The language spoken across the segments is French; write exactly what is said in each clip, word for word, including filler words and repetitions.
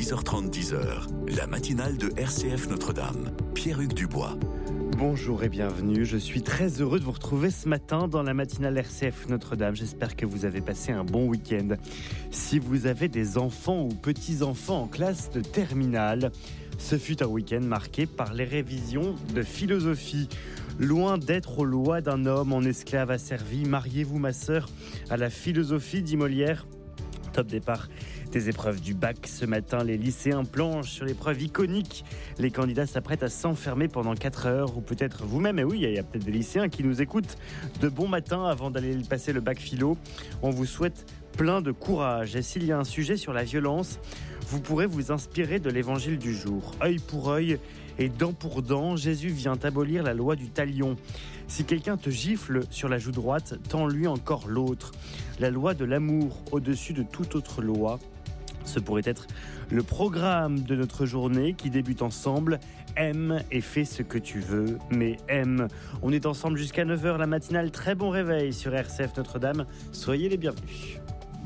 six heures trente, dix heures, la matinale de R C F Notre-Dame. Pierre-Hugues Dubois. Bonjour et bienvenue, je suis très heureux de vous retrouver ce matin dans la matinale R C F Notre-Dame. J'espère que vous avez passé un bon week-end. Si vous avez des enfants ou petits-enfants en classe de terminale, ce fut un week-end marqué par les révisions de philosophie. Loin d'être aux lois d'un homme en esclave asservi, mariez-vous ma sœur à la philosophie, dit Molière. Top départ des épreuves du bac. Ce matin, les lycéens planchent sur l'épreuve iconique. Les candidats s'apprêtent à s'enfermer pendant quatre heures, ou peut-être vous-même. Et oui, il y a peut-être des lycéens qui nous écoutent de bon matin avant d'aller passer le bac philo. On vous souhaite plein de courage. Et s'il y a un sujet sur la violence, vous pourrez vous inspirer de l'évangile du jour. Œil pour œil et dent pour dent, Jésus vient abolir la loi du talion. Si quelqu'un te gifle sur la joue droite, tends-lui encore l'autre. La loi de l'amour au-dessus de toute autre loi. Ce pourrait être le programme de notre journée qui débute ensemble. Aime et fais ce que tu veux, mais aime. On est ensemble jusqu'à neuf heures, la matinale. Très bon réveil sur R C F Notre-Dame. Soyez les bienvenus.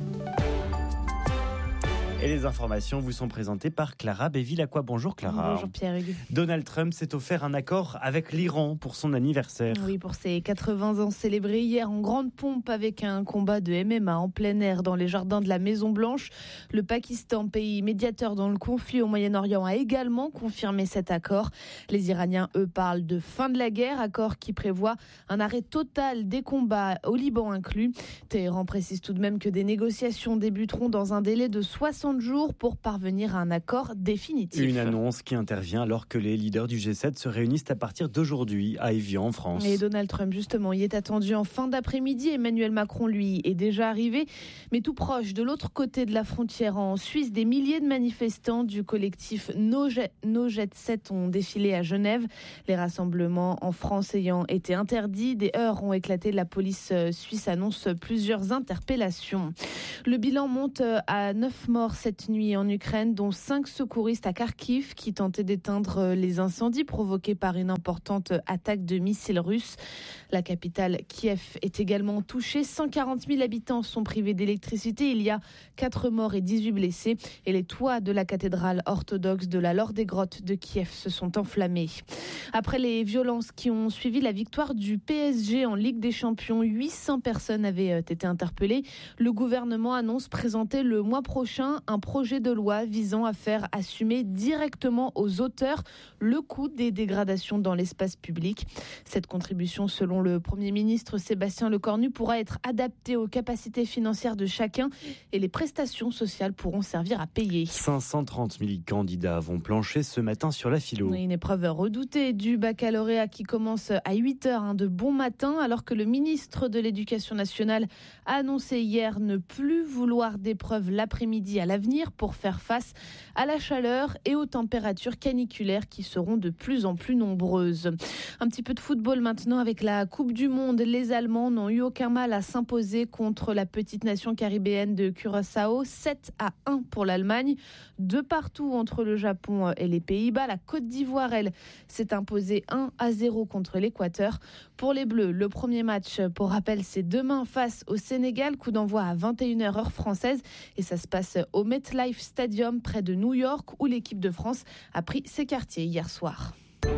Et les informations vous sont présentées par Clara Béville-Lacroix. Bonjour Clara. Bonjour Pierre-Hugues. Donald Trump s'est offert un accord avec l'Iran pour son anniversaire. Oui, pour ses quatre-vingts ans célébrés hier en grande pompe avec un combat de M M A en plein air dans les jardins de la Maison Blanche. Le Pakistan, pays médiateur dans le conflit au Moyen-Orient, a également confirmé cet accord. Les Iraniens, eux, parlent de fin de la guerre, accord qui prévoit un arrêt total des combats au Liban inclus. Téhéran précise tout de même que des négociations débuteront dans un délai de soixante jours pour parvenir à un accord définitif. Une annonce qui intervient alors que les leaders du G sept se réunissent à partir d'aujourd'hui à Évian en France. Et Donald Trump justement y est attendu en fin d'après-midi. Emmanuel Macron lui est déjà arrivé, mais tout proche de l'autre côté de la frontière en Suisse, des milliers de manifestants du collectif No Jet sept ont défilé à Genève. Les rassemblements en France ayant été interdits, des heurts ont éclaté. La police suisse annonce plusieurs interpellations. Le bilan monte à neuf morts cette nuit en Ukraine, dont cinq secouristes à Kharkiv qui tentaient d'éteindre les incendies provoqués par une importante attaque de missiles russes. La capitale Kiev est également touchée. cent quarante mille habitants sont privés d'électricité. Il y a quatre morts et dix-huit blessés. Et les toits de la cathédrale orthodoxe de la Laure des Grottes de Kiev se sont enflammés. Après les violences qui ont suivi la victoire du P S G en Ligue des Champions, huit cents personnes avaient été interpellées. Le gouvernement annonce présenter le mois prochain un projet de loi visant à faire assumer directement aux auteurs le coût des dégradations dans l'espace public. Cette contribution, selon le Premier ministre Sébastien Lecornu, pourra être adaptée aux capacités financières de chacun et les prestations sociales pourront servir à payer. cinq cent trente mille candidats vont plancher ce matin sur la philo. Une épreuve redoutée du baccalauréat qui commence à huit heures hein, de bon matin, alors que le ministre de l'Éducation nationale a annoncé hier ne plus vouloir d'épreuves l'après-midi à l'avenir pour faire face à la chaleur et aux températures caniculaires qui seront de plus en plus nombreuses. Un petit peu de football maintenant avec la Coupe du Monde. Les Allemands n'ont eu aucun mal à s'imposer contre la petite nation caribéenne de Curaçao. sept à un pour l'Allemagne. De partout entre le Japon et les Pays-Bas. La Côte d'Ivoire, elle, s'est imposée un à zéro contre l'Équateur. Pour les Bleus, le premier match, pour rappel, c'est demain face au Sénégal. Coup d'envoi à vingt et une heures heure française. Et ça se passe au MetLife Stadium près de New York où l'équipe de France a pris ses quartiers hier soir.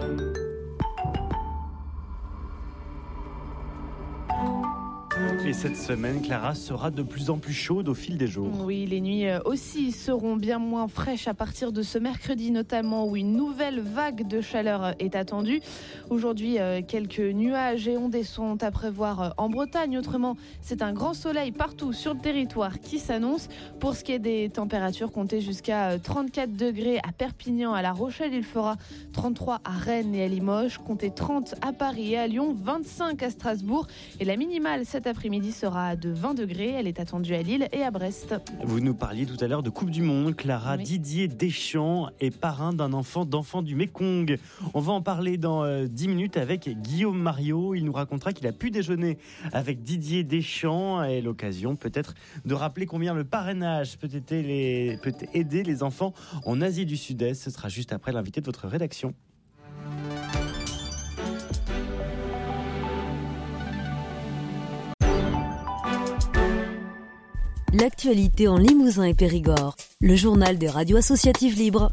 Et cette semaine, Clara, sera de plus en plus chaude au fil des jours. Oui, les nuits aussi seront bien moins fraîches à partir de ce mercredi, notamment où une nouvelle vague de chaleur est attendue. Aujourd'hui, quelques nuages et ondées sont à prévoir en Bretagne. Autrement, c'est un grand soleil partout sur le territoire qui s'annonce. Pour ce qui est des températures, comptez jusqu'à trente-quatre degrés à Perpignan, à La Rochelle. Il fera trente-trois à Rennes et à Limoges. Comptez trente à Paris et à Lyon, vingt-cinq à Strasbourg. Et la minimale cet après-midi sera de vingt degrés. Elle est attendue à Lille et à Brest. Vous nous parliez tout à l'heure de Coupe du Monde. Clara, oui. Didier Deschamps est parrain d'un enfant d'enfant du Mékong. On va en parler dans euh, dix minutes avec Guillaume Mariot. Il nous racontera qu'il a pu déjeuner avec Didier Deschamps et l'occasion peut-être de rappeler combien le parrainage peut aider les, peut aider les enfants en Asie du Sud-Est. Ce sera juste après l'invité de votre rédaction. L'actualité en Limousin et Périgord. Le journal des radios associatives libres.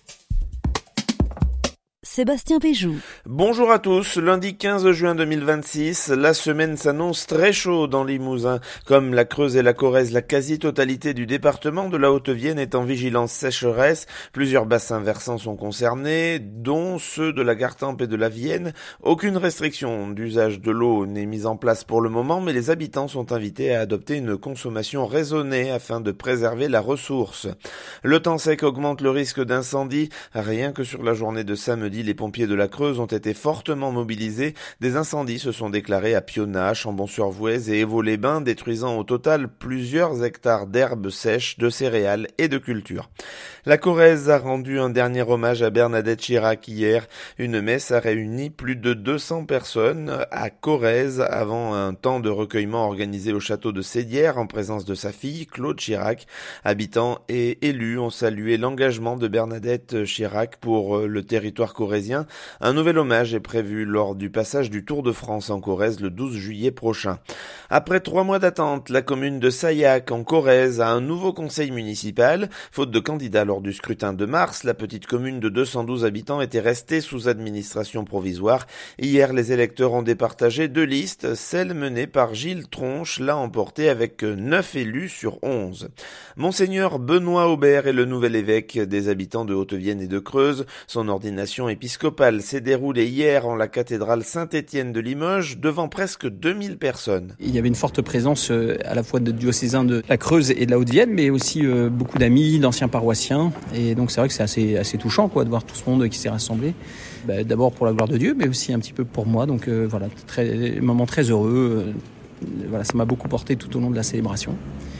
Sébastien Péjou. Bonjour à tous, lundi quinze juin deux mille vingt-six, la semaine s'annonce très chaude dans Limousin. Comme la Creuse et la Corrèze, la quasi-totalité du département de la Haute-Vienne est en vigilance sécheresse. Plusieurs bassins versants sont concernés, dont ceux de la Gartempe et de la Vienne. Aucune restriction d'usage de l'eau n'est mise en place pour le moment, mais les habitants sont invités à adopter une consommation raisonnée afin de préserver la ressource. Le temps sec augmente le risque d'incendie. Rien que sur la journée de samedi, les pompiers de la Creuse ont été fortement mobilisés. Des incendies se sont déclarés à Pionnat, Chambon-sur-Voueize et Évaux-les-Bains, détruisant au total plusieurs hectares d'herbes sèches, de céréales et de cultures. La Corrèze a rendu un dernier hommage à Bernadette Chirac hier. Une messe a réuni plus de deux cents personnes à Corrèze avant un temps de recueillement organisé au château de Sédières en présence de sa fille, Claude Chirac. Habitants et élus ont salué l'engagement de Bernadette Chirac pour le territoire corrézien. Un nouvel hommage est prévu lors du passage du Tour de France en Corrèze le douze juillet prochain. Après trois mois d'attente, la commune de Sayac en Corrèze a un nouveau conseil municipal. Faute de candidats lors du scrutin de mars, la petite commune de deux cent douze habitants était restée sous administration provisoire. Hier, les électeurs ont départagé deux listes. Celle menée par Gilles Tronche l'a emportée avec neuf élus sur onze. Monseigneur Benoît Aubert est le nouvel évêque des habitants de Haute-Vienne et de Creuse. Son ordination épiscopale s'est déroulée hier en la cathédrale Saint-Étienne de Limoges devant presque deux mille personnes. Il y avait une forte présence à la fois de diocésains de la Creuse et de la Haute-Vienne, mais aussi beaucoup d'amis, d'anciens paroissiens. Et donc c'est vrai que c'est assez, assez touchant quoi, de voir tout ce monde qui s'est rassemblé. Bah, d'abord pour la gloire de Dieu, mais aussi un petit peu pour moi. Donc euh, voilà, très, moment très heureux. Euh, voilà, ça m'a beaucoup porté tout au long de la célébration.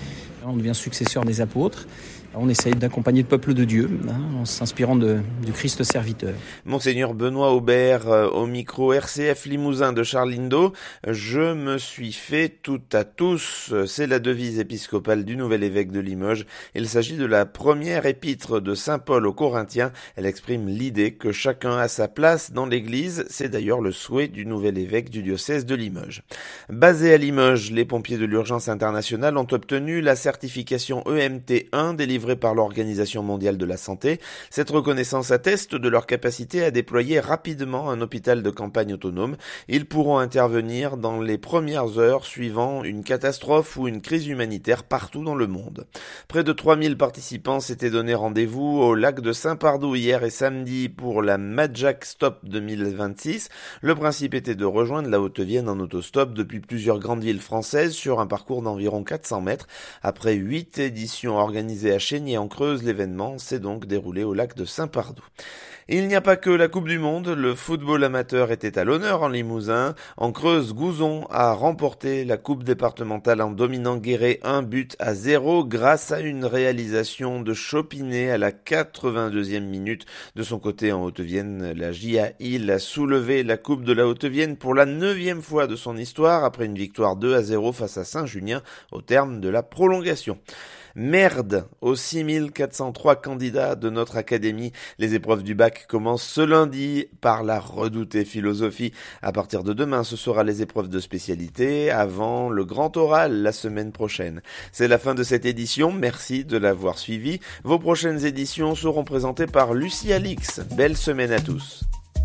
On devient successeur des apôtres. On essaye d'accompagner le peuple de Dieu hein, en s'inspirant de, du Christ serviteur. Monseigneur Benoît Aubert euh, au micro R C F Limousin de Charles Lindo. Je me suis fait tout à tous. C'est la devise épiscopale du nouvel évêque de Limoges. Il s'agit de la première épître de Saint Paul aux Corinthiens. Elle exprime l'idée que chacun a sa place dans l'église. C'est d'ailleurs le souhait du nouvel évêque du diocèse de Limoges. Basé à Limoges, les pompiers de l'urgence internationale ont obtenu la certification E M T un délivrée par l'Organisation mondiale de la santé. Cette reconnaissance atteste de leur capacité à déployer rapidement un hôpital de campagne autonome. Ils pourront intervenir dans les premières heures suivant une catastrophe ou une crise humanitaire partout dans le monde. Près de trois mille participants s'étaient donné rendez-vous au lac de Saint-Pardoux hier et samedi pour la Madjack Stop deux mille vingt-six. Le principe était de rejoindre la Haute-Vienne en autostop depuis plusieurs grandes villes françaises sur un parcours d'environ quatre cents mètres. Après huit éditions organisées à Chénier en Creuse, l'événement s'est donc déroulé au lac de Saint-Pardoux. Il n'y a pas que la Coupe du Monde, le football amateur était à l'honneur en Limousin. En Creuse, Gouzon a remporté la Coupe départementale en dominant Guéret un but à zéro grâce à une réalisation de Chopinet à la quatre-vingt-deuxième minute. De son côté, en Haute-Vienne, la J A I a soulevé la Coupe de la Haute-Vienne pour la neuvième fois de son histoire après une victoire deux à zéro face à Saint-Junien au terme de la prolongation. Merde aux six mille quatre cent trois candidats de notre académie. Les épreuves du bac commencent ce lundi par la redoutée philosophie. À partir de demain, ce sera les épreuves de spécialité avant le grand oral la semaine prochaine. C'est la fin de cette édition. Merci de l'avoir suivi. Vos prochaines éditions seront présentées par Lucie Alix. Belle semaine à tous.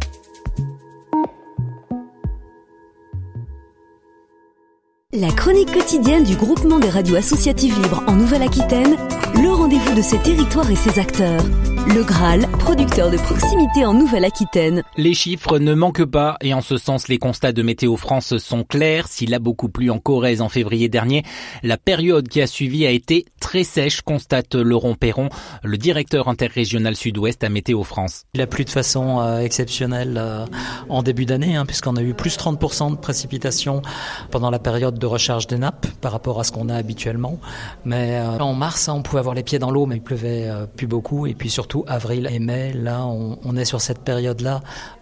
La chronique quotidienne du groupement des radios associatives libres en Nouvelle-Aquitaine, le rendez-vous de ses territoires et ses acteurs. Le Graal, producteur de proximité en Nouvelle-Aquitaine. Les chiffres ne manquent pas et en ce sens, les constats de Météo France sont clairs. S'il a beaucoup plu en Corrèze en février dernier, la période qui a suivi a été très sèche, constate Laurent Perron, le directeur interrégional sud-ouest à Météo France. Il a plu de façon euh, exceptionnelle euh, en début d'année, hein, puisqu'on a eu plus trente pour cent de précipitations pendant la période de recharge des nappes par rapport à ce qu'on a habituellement. Mais euh, en mars, on pouvait avoir les pieds dans l'eau, mais il pleuvait euh, plus beaucoup et puis surtout surtout avril et mai. Là, on, on est sur cette période-là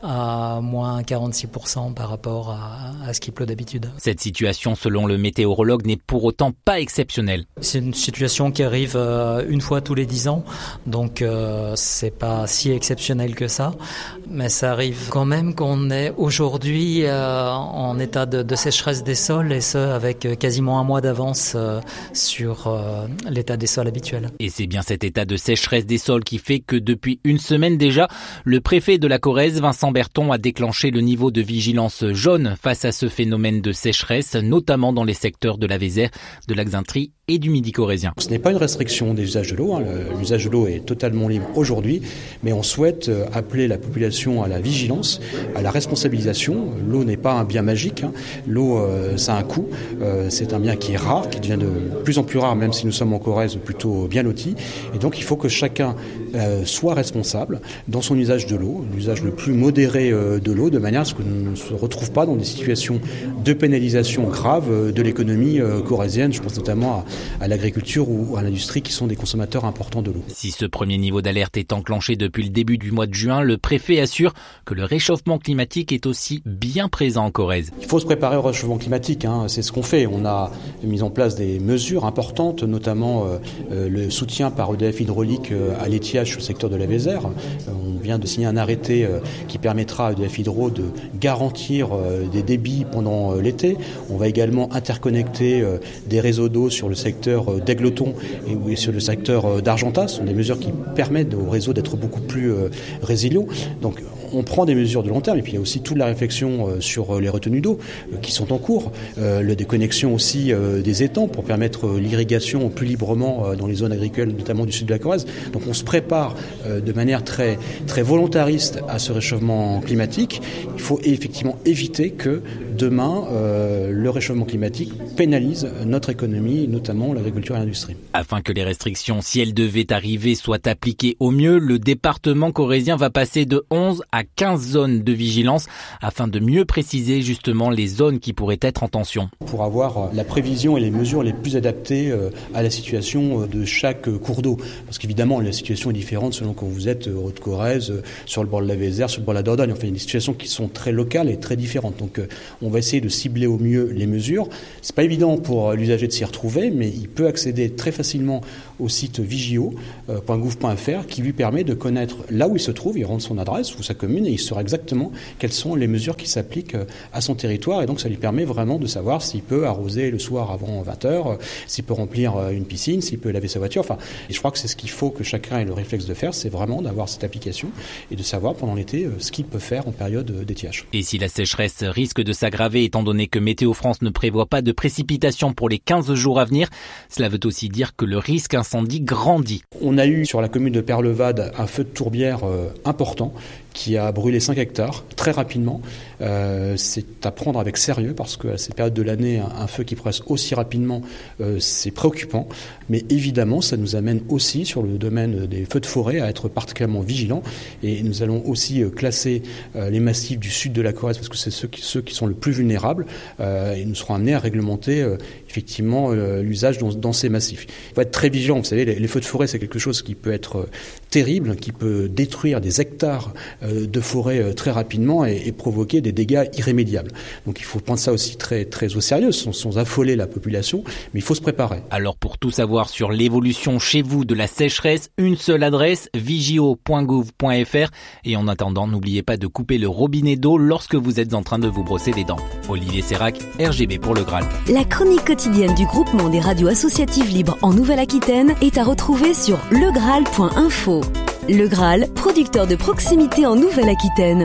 à moins quarante-six pour cent par rapport à, à ce qu'il pleut d'habitude. Cette situation, selon le météorologue, n'est pour autant pas exceptionnelle. C'est une situation qui arrive euh, une fois tous les dix ans, donc euh, c'est pas si exceptionnel que ça, mais ça arrive quand même qu'on est aujourd'hui euh, en état de, de sécheresse des sols, et ce avec quasiment un mois d'avance euh, sur euh, l'état des sols habituel. Et c'est bien cet état de sécheresse des sols qui fait que depuis une semaine déjà, le préfet de la Corrèze, Vincent Berton, a déclenché le niveau de vigilance jaune face à ce phénomène de sécheresse, notamment dans les secteurs de la Vézère, de l'Axintrie et du Midi corrézien. Ce n'est pas une restriction des usages de l'eau, hein. L'usage de l'eau est totalement libre aujourd'hui, mais on souhaite appeler la population à la vigilance, à la responsabilisation. L'eau n'est pas un bien magique, hein. L'eau, euh, ça a un coût, euh, c'est un bien qui est rare, qui devient de plus en plus rare, même si nous sommes en Corrèze plutôt bien lotis, et donc il faut que chacun euh, soit responsable dans son usage de l'eau, l'usage le plus modéré euh, de l'eau, de manière à ce que nous ne se retrouve pas dans des situations de pénalisation grave euh, de l'économie euh, corrézienne. Je pense notamment à à l'agriculture ou à l'industrie qui sont des consommateurs importants de l'eau. Si ce premier niveau d'alerte est enclenché depuis le début du mois de juin, le préfet assure que le réchauffement climatique est aussi bien présent en Corrèze. Il faut se préparer au réchauffement climatique, hein. C'est ce qu'on fait. On a mis en place des mesures importantes, notamment euh, le soutien par E D F Hydraulique euh, à l'étiage sur le secteur de la Vézère. Euh, on vient de signer un arrêté euh, qui permettra à E D F Hydro de garantir euh, des débits pendant euh, l'été. On va également interconnecter euh, des réseaux d'eau sur le secteur d'Aigleton et sur le secteur d'Argentas. Ce sont des mesures qui permettent au réseau d'être beaucoup plus résilient. Donc on prend des mesures de long terme, et puis il y a aussi toute la réflexion sur les retenues d'eau qui sont en cours, euh, la déconnexion aussi euh, des étangs pour permettre l'irrigation plus librement euh, dans les zones agricoles, notamment du sud de la Corrèze. Donc on se prépare euh, de manière très, très volontariste à ce réchauffement climatique. Il faut effectivement éviter que demain, euh, le réchauffement climatique pénalise notre économie, notamment l'agriculture et l'industrie. Afin que les restrictions, si elles devaient arriver, soient appliquées au mieux, le département corrézien va passer de onze à quinze zones de vigilance afin de mieux préciser justement les zones qui pourraient être en tension. Pour avoir la prévision et les mesures les plus adaptées à la situation de chaque cours d'eau. Parce qu'évidemment, la situation est différente selon que vous êtes en Haute-Corrèze, sur le bord de la Vézère, sur le bord de la Dordogne. Enfin, il y a des situations qui sont très locales et très différentes. Donc, on va essayer de cibler au mieux les mesures. C'est pas évident pour l'usager de s'y retrouver, mais il peut accéder très facilement au site vigio point gouv point f r qui lui permet de connaître là où il se trouve. Il rentre son adresse ou sa commune et il saura exactement quelles sont les mesures qui s'appliquent à son territoire, et donc ça lui permet vraiment de savoir s'il peut arroser le soir avant vingt heures, s'il peut remplir une piscine, s'il peut laver sa voiture. Enfin, et je crois que c'est ce qu'il faut que chacun ait le réflexe de faire, c'est vraiment d'avoir cette application et de savoir pendant l'été ce qu'il peut faire en période d'étiage. Et si la sécheresse risque de s'aggraver étant donné que Météo France ne prévoit pas de précipitations pour les quinze jours à venir, cela veut aussi dire que le risque incendie grandit. On a eu sur la commune de Perlevade un feu de tourbière euh, important qui a brûlé cinq hectares très rapidement. Euh, c'est à prendre avec sérieux parce qu'à ces périodes de l'année, un, un feu qui progresse aussi rapidement, euh, c'est préoccupant. Mais évidemment, ça nous amène aussi sur le domaine des feux de forêt à être particulièrement vigilants. Et nous allons aussi euh, classer euh, les massifs du sud de la Corrèze parce que c'est ceux qui, ceux qui sont le plus vulnérables. Euh, et nous serons amenés à réglementer euh, effectivement euh, l'usage dans, dans ces massifs. Il faut être très vigilant. Vous savez, les, les feux de forêt, c'est quelque chose qui peut être euh, terrible, qui peut détruire des hectares de forêt très rapidement et, et provoquer des dégâts irrémédiables. Donc il faut prendre ça aussi très, très au sérieux, sans, sans affoler la population, mais il faut se préparer. Alors pour tout savoir sur l'évolution chez vous de la sécheresse, une seule adresse, vigio point gouv point f r, et en attendant, n'oubliez pas de couper le robinet d'eau lorsque vous êtes en train de vous brosser les dents. Olivier Sérac, R G B pour Le Graal. La chronique quotidienne du groupement des radios associatives libres en Nouvelle-Aquitaine est à retrouver sur le graal point info. Le Graal, producteur de proximité en Nouvelle-Aquitaine.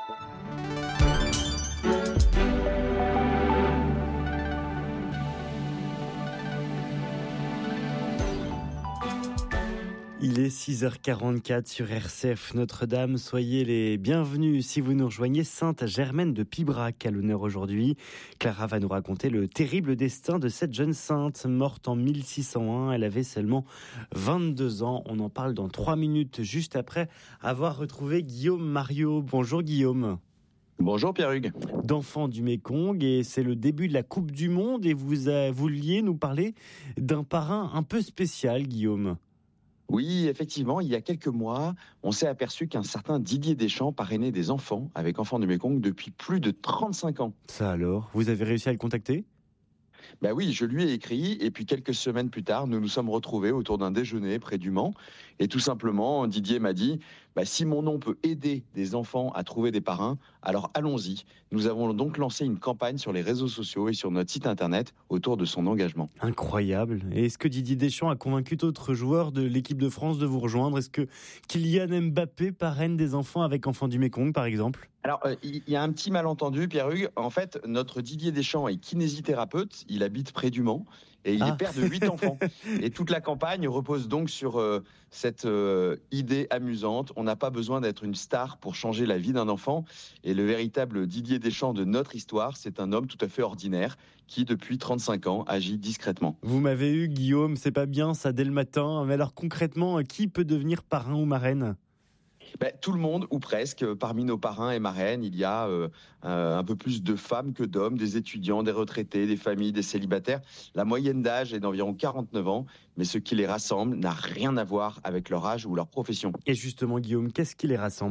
Il est six heures quarante-quatre sur R C F Notre-Dame. Soyez les bienvenus si vous nous rejoignez. Sainte Germaine de Pibrac à l'honneur aujourd'hui. Clara va nous raconter le terrible destin de cette jeune sainte morte en mille six cent un. Elle avait seulement vingt-deux ans. On en parle dans trois minutes, juste après avoir retrouvé Guillaume Mariot. Bonjour Guillaume. Bonjour Pierre-Hugues. D'enfants du Mékong, et c'est le début de la Coupe du Monde et vous, euh, vous vouliez nous parler d'un parrain un peu spécial, Guillaume. Oui, effectivement, il y a quelques mois, on s'est aperçu qu'un certain Didier Deschamps parrainait des enfants avec Enfants du Mékong depuis plus de trente-cinq ans. Ça alors, vous avez réussi à le contacter ? Ben oui, je lui ai écrit et puis quelques semaines plus tard, nous nous sommes retrouvés autour d'un déjeuner près du Mans. Et tout simplement, Didier m'a dit bah, « Si mon nom peut aider des enfants à trouver des parrains, alors allons-y ». Nous avons donc lancé une campagne sur les réseaux sociaux et sur notre site internet autour de son engagement. Incroyable. Et est-ce que Didier Deschamps a convaincu d'autres joueurs de l'équipe de France de vous rejoindre ? Est-ce que Kylian Mbappé parraine des enfants avec Enfants du Mékong, par exemple ? Alors, euh, il y a un petit malentendu, Pierre-Hugues. En fait, notre Didier Deschamps est kinésithérapeute. Il habite près du Mans et il ah. est père de huit enfants. Et toute la campagne repose donc sur euh, cette euh, idée amusante. On n'a pas besoin d'être une star pour changer la vie d'un enfant. Et le véritable Didier Deschamps de notre histoire, c'est un homme tout à fait ordinaire qui, depuis trente-cinq ans, agit discrètement. Vous m'avez eu, Guillaume, c'est pas bien ça dès le matin. Mais alors concrètement, qui peut devenir parrain ou marraine ? Ben, tout le monde, ou presque. Parmi nos parrains et marraines, il y a euh, un peu plus de femmes que d'hommes, des étudiants, des retraités, des familles, des célibataires. La moyenne d'âge est d'environ quarante-neuf ans, mais ce qui les rassemble n'a rien à voir avec leur âge ou leur profession. Et justement, Guillaume, qu'est-ce qui les rassemble ?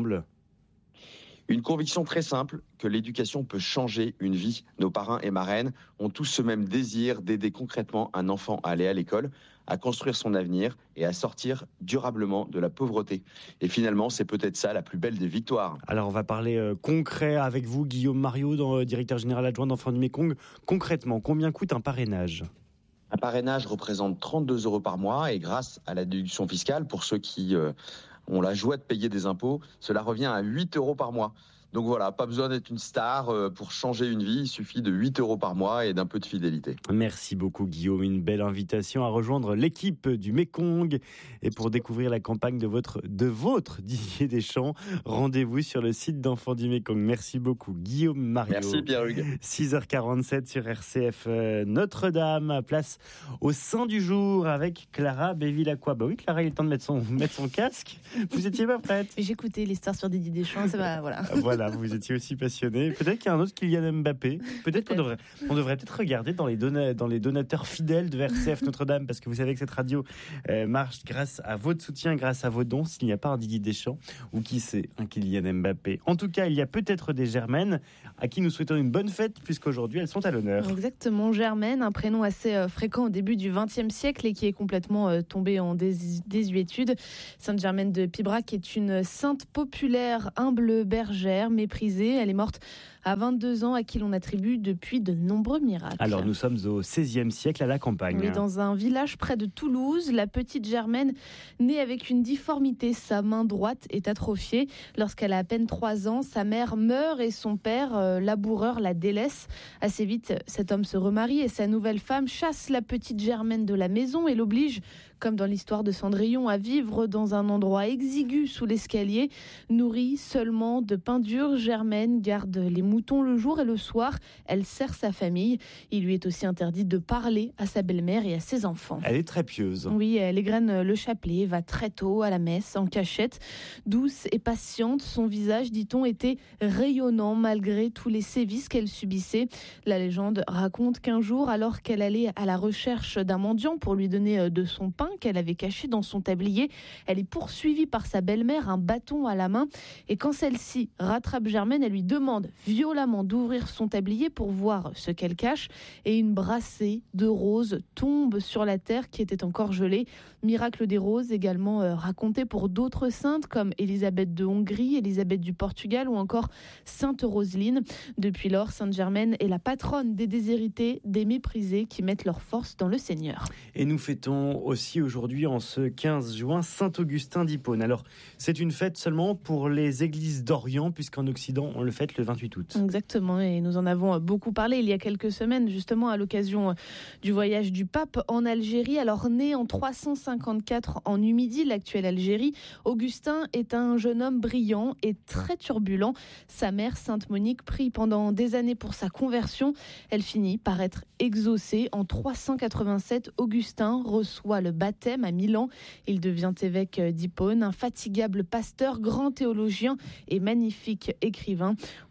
Une conviction très simple, que l'éducation peut changer une vie. Nos parrains et marraines ont tous ce même désir d'aider concrètement un enfant à aller à l'école, à construire son avenir et à sortir durablement de la pauvreté. Et finalement, c'est peut-être ça la plus belle des victoires. Alors, on va parler euh, concret avec vous, Guillaume Mariot, dans, euh, directeur général adjoint d'Enfants du Mékong. Concrètement, combien coûte un parrainage ? Un parrainage représente trente-deux euros par mois et grâce à la déduction fiscale, pour ceux qui euh, ont la joie de payer des impôts, cela revient à huit euros par mois. Donc voilà, pas besoin d'être une star pour changer une vie, il suffit de huit euros par mois et d'un peu de fidélité. Merci beaucoup Guillaume, une belle invitation à rejoindre l'équipe du Mékong. Et pour découvrir la campagne de votre, de votre Didier Deschamps, rendez-vous sur le site d'Enfants du Mékong. Merci beaucoup Guillaume Mariot. Merci Pierre-Hugues. six heures quarante-sept sur R C F euh, Notre-Dame, place au sein du jour avec Clara Bévilacqua. Bah oui Clara, il est temps de mettre son, mettre son casque. Vous étiez pas prête ? J'écoutais l'histoire sur Didier Deschamps, ça va, voilà. Voilà. Vous étiez aussi passionné. Peut-être qu'il y a un autre Kylian Mbappé. Peut-être, peut-être. qu'on devrait, on devrait peut-être regarder dans les, dona- dans les donateurs fidèles de R C F Notre-Dame, parce que vous savez que cette radio euh, marche grâce à votre soutien, grâce à vos dons. S'il n'y a pas un Didier Deschamps, ou qui sait, un Kylian Mbappé. En tout cas, il y a peut-être des Germaines à qui nous souhaitons une bonne fête, puisqu'aujourd'hui elles sont à l'honneur. Exactement, Germaine, un prénom assez euh, fréquent au début du vingtième siècle et qui est complètement euh, tombé en dés- désuétude. Sainte Germaine de Pibrac est une sainte populaire, humble bergère, méprisée. Elle est morte à vingt-deux ans, à qui l'on attribue depuis de nombreux miracles. Alors nous sommes au seizième siècle à la campagne. Oui, dans un village près de Toulouse, la petite Germaine, née avec une difformité, sa main droite est atrophiée. Lorsqu'elle a à peine trois ans, sa mère meurt et son père, euh, laboureur, la délaisse. Assez vite, cet homme se remarie et sa nouvelle femme chasse la petite Germaine de la maison et l'oblige, comme dans l'histoire de Cendrillon, à vivre dans un endroit exigu sous l'escalier, nourrie seulement de pain dur. Germaine garde les moutons le jour et le soir. Elle sert sa famille. Il lui est aussi interdit de parler à sa belle-mère et à ses enfants. Elle est très pieuse. Oui, elle égrène le chapelet, va très tôt à la messe, en cachette. Douce et patiente, son visage, dit-on, était rayonnant malgré tous les sévices qu'elle subissait. La légende raconte qu'un jour, alors qu'elle allait à la recherche d'un mendiant pour lui donner de son pain qu'elle avait caché dans son tablier, elle est poursuivie par sa belle-mère, un bâton à la main. Et quand celle-ci rattrape Germaine, elle lui demande violemment d'ouvrir son tablier pour voir ce qu'elle cache. Et une brassée de roses tombe sur la terre qui était encore gelée. Miracle des roses également euh, raconté pour d'autres saintes comme Élisabeth de Hongrie, Élisabeth du Portugal ou encore Sainte Roseline. Depuis lors, Sainte Germaine est la patronne des déshérités, des méprisés qui mettent leur force dans le Seigneur. Et nous fêtons aussi aujourd'hui, en ce quinze juin, Saint-Augustin d'Hippone. Alors, c'est une fête seulement pour les églises d'Orient, puisqu'en Occident, on le fête le vingt-huit août. Exactement, et nous en avons beaucoup parlé il y a quelques semaines, justement à l'occasion du voyage du pape en Algérie. Alors, né en trois cent cinquante-quatre en Numidie, l'actuelle Algérie, Augustin est un jeune homme brillant et très turbulent. Sa mère, Sainte Monique, prie pendant des années pour sa conversion. Elle finit par être exaucée. En trois cent quatre-vingt-sept, Augustin reçoit le baptême à Milan. Il devient évêque d'Hippone, infatigable pasteur, grand théologien et magnifique écrivain. On lui doit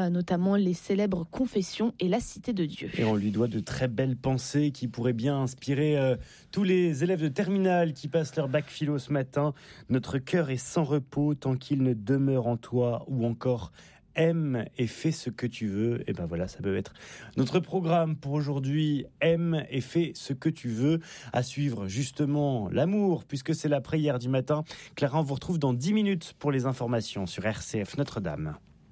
inspirera notamment les célèbres Confessions et la Cité de Dieu. Et on lui doit de très belles pensées qui pourraient bien inspirer euh, tous les élèves de terminale qui passent leur bac philo ce matin. Notre cœur est sans repos tant qu'il ne demeure en toi, ou encore aime et fais ce que tu veux. Et ben voilà, ça peut être notre programme pour aujourd'hui. Aime et fais ce que tu veux. À suivre justement l'amour, puisque c'est la prière du matin. Clara, on vous retrouve dans dix minutes pour les informations sur R C F Notre-Dame.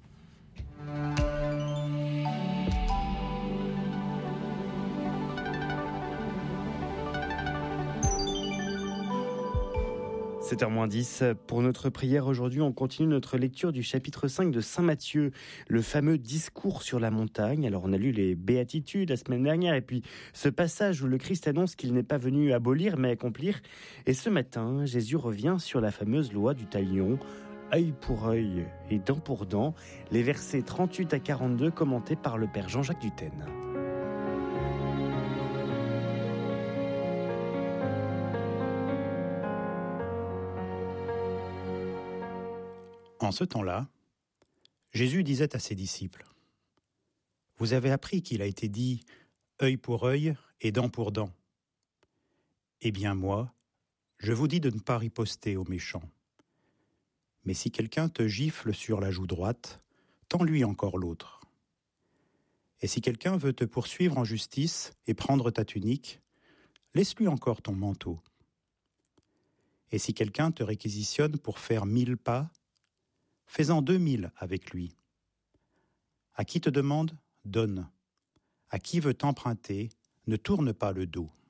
sept heures moins dix, pour notre prière aujourd'hui, on continue notre lecture du chapitre cinq de Saint Matthieu, le fameux discours sur la montagne. Alors on a lu les béatitudes la semaine dernière, et puis ce passage où le Christ annonce qu'il n'est pas venu abolir mais accomplir. Et ce matin, Jésus revient sur la fameuse loi du talion, œil pour œil et dent pour dent, les versets trente-huit à quarante-deux commentés par le Père Jean-Jacques Dutène. En ce temps-là, Jésus disait à ses disciples : « Vous avez appris qu'il a été dit « œil pour œil et dent pour dent ». Eh bien moi, je vous dis de ne pas riposter aux méchants. Mais si quelqu'un te gifle sur la joue droite, tends-lui encore l'autre. Et si quelqu'un veut te poursuivre en justice et prendre ta tunique, laisse-lui encore ton manteau. Et si quelqu'un te réquisitionne pour faire mille pas, fais-en deux mille avec lui. À qui te demande, donne. À qui veut t'emprunter, ne tourne pas le dos.